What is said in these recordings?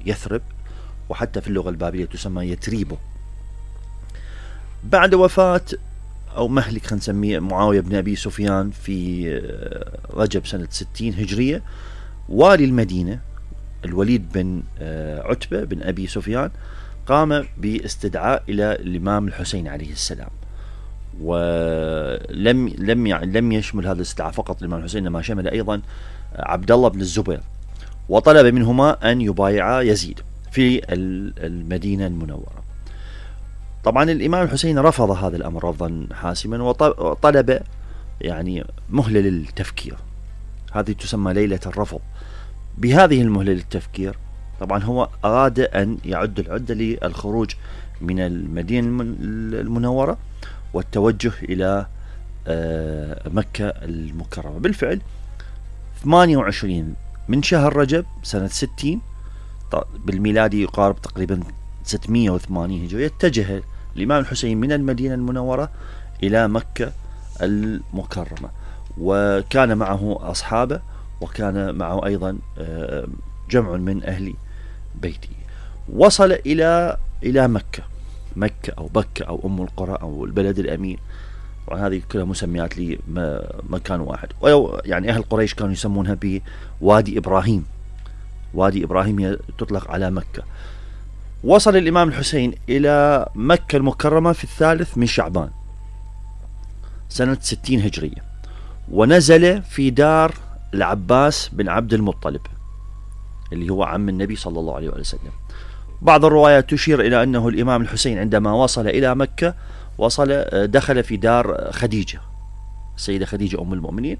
يثرب، وحتى في اللغة البابلية تسمى يتريبو. بعد وفاة أو مهلك خلينا نسميه معاوية بن أبي سفيان في رجب سنة 60 هجرية، والي المدينة الوليد بن عتبة بن أبي سفيان قام باستدعاء إلى الإمام الحسين عليه السلام، ولم يشمل هذا الاستدعاء فقط الإمام الحسين، إنما شمل أيضا عبد الله بن الزبير، وطلب منهما أن يبايعا يزيد في المدينة المنورة. طبعا الإمام الحسين رفض هذا الأمر رفضا حاسما، وطلب يعني مهلة للتفكير، هذه تسمى ليلة الرفض. بهذه المهلة للتفكير طبعا هو أراد أن يعد العدة للخروج من المدينة المنورة والتوجه إلى مكة المكرمة. بالفعل 28 من شهر رجب سنة 60 بالميلادي يقارب تقريبا 680 هجرية، اتجه الإمام الحسين من المدينة المنورة إلى مكة المكرمة، وكان معه أصحابه، وكان معه أيضا جمع من أهل بيته. وصل إلى مكة أو بكة أو أم القرى أو البلد الأمين، وهذه كلها مسميات لمكان واحد. يعني أهل قريش كانوا يسمونها بوادي إبراهيم، وادي إبراهيم تطلق على مكة. وصل الإمام الحسين إلى مكة المكرمة في 3 من شعبان سنة 60 هجرية، ونزل في دار العباس بن عبد المطلب اللي هو عم النبي صلى الله عليه وسلم. بعض الروايات تشير إلى أنه الإمام الحسين عندما وصل إلى مكة دخل في دار خديجة، السيدة خديجة أم المؤمنين،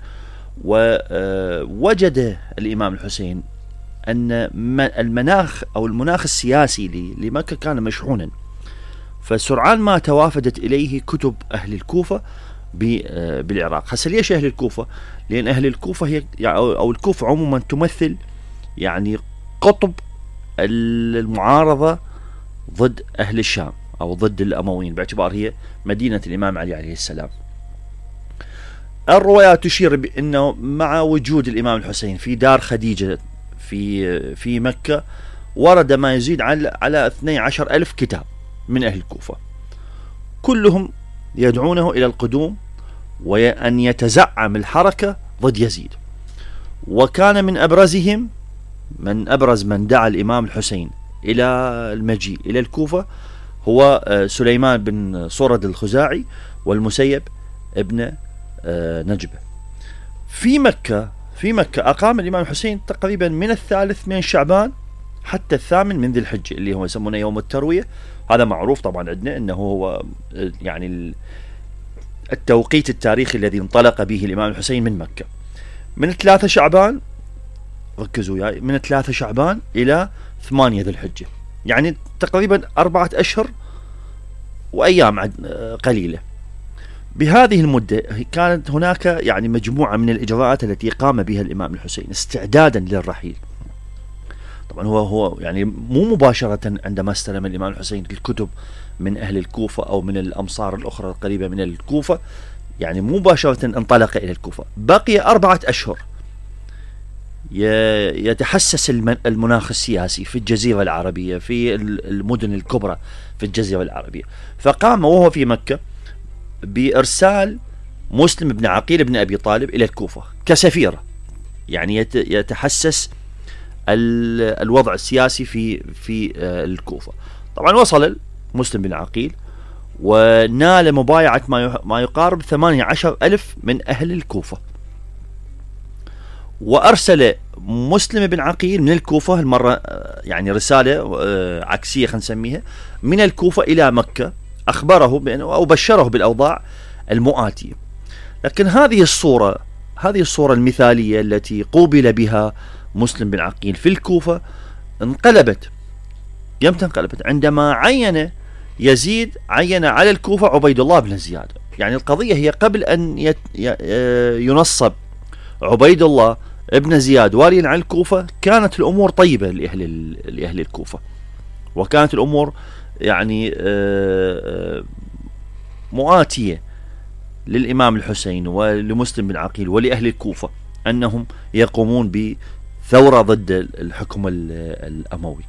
ووجد الإمام الحسين أن المناخ السياسي لمكة كان مشحونا، فسرعان ما توافدت إليه كتب أهل الكوفة بالعراق. هسه ليش أهل الكوفة؟ لأن أهل الكوفة هي أو الكوفة عموما تمثل يعني قطب المعارضة ضد أهل الشام أو ضد الأمويين، باعتبار هي مدينة الإمام علي عليه السلام. الروايات تشير بأنه مع وجود الإمام الحسين في دار خديجة في مكة ورد ما يزيد على 12,000 كتاب من أهل الكوفة، كلهم يدعونه إلى القدوم وأن يتزعم الحركة ضد يزيد. وكان من أبرزهم من دعا الإمام الحسين إلى المجيء إلى الكوفة هو سليمان بن صرد الخزاعي والمسيب ابن نجبة. في مكة أقام الإمام الحسين تقريبا من 3 من شعبان حتى 8 من ذي الحجة اللي هو يسمونه يوم التروية. هذا معروف طبعا عندنا أنه هو يعني التوقيت التاريخي الذي انطلق به الإمام الحسين من مكة من 3 شعبان، ركزوا وياي، من 3 شعبان إلى 8 ذي الحجة، يعني تقريبا 4 أشهر وأيام قليلة. بهذه المدة كانت هناك يعني مجموعة من الإجراءات التي قام بها الإمام الحسين استعدادا للرحيل. طبعا هو يعني مو مباشرة عندما استلم الإمام الحسين الكتب من أهل الكوفة أو من الأمصار الأخرى القريبة من الكوفة، يعني مباشرة انطلق إلى الكوفة. بقي 4 أشهر يتحسس المناخ السياسي في الجزيرة العربية، في المدن الكبرى في الجزيرة العربية، فقام وهو في مكة بإرسال مسلم بن عقيل بن أبي طالب إلى الكوفة كسفير، يعني يتحسس الوضع السياسي في الكوفة. طبعا وصل مسلم بن عقيل ونال مبايعة ما يقارب 18,000 من أهل الكوفة، وأرسل مسلم بن عقيل من الكوفة المرة يعني رسالة عكسية خلينا نسميها من الكوفة إلى مكة، أخبره أو بشره بالأوضاع المؤاتية. لكن هذه الصورة المثالية التي قوبل بها مسلم بن عقيل في الكوفة انقلبت. يمتى انقلبت؟ عندما عين يزيد على الكوفة عبيد الله بن زياد. يعني القضية هي قبل أن ينصب عبيد الله ابن زياد واليا على الكوفة كانت الأمور طيبة لأهل الكوفة، وكانت الأمور يعني مؤاتية للإمام الحسين ولمسلم بن عقيل ولأهل الكوفة أنهم يقومون بثورة ضد الحكم الأموي.